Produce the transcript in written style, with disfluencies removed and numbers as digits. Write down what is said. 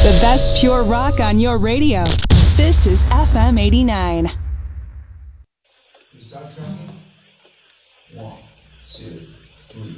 The best pure rock on your radio. This is FM 89. You start tracking. 1, 2, 3.